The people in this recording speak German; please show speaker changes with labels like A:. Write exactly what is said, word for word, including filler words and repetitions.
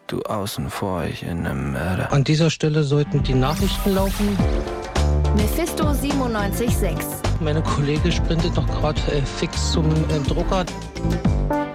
A: Du außen vor, ich in einem Mörder.
B: An dieser Stelle sollten die Nachrichten laufen.
C: Mephisto siebenundneunzig Komma sechs.
B: Meine Kollege sprintet doch gerade äh, fix zum äh, Drucker.